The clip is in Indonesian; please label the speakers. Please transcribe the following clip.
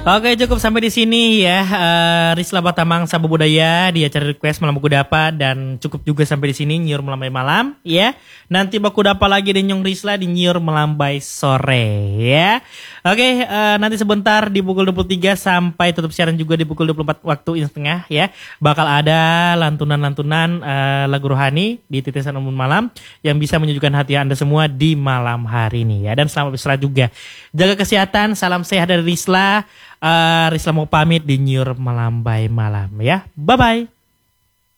Speaker 1: Oke, cukup sampai di sini ya. Risla Batamang Sabah Budaya di acara request malam Baku Dapa, dan cukup juga sampai di sini nyiur melambai malam ya. Nanti Baku Dapa lagi di Nyong Risla di nyiur melambai sore ya. Oke, nanti sebentar di pukul 23 sampai tutup siaran juga di pukul 24 waktu Indonesia ya. Bakal ada lantunan-lantunan lagu rohani di titisan umum malam yang bisa menyejukkan hati Anda semua di malam hari ini ya. Dan selamat beristirahat juga. Jaga kesehatan, salam sehat dari Risla. Risla mau pamit di Nyur Melambai Malam ya. Bye-bye.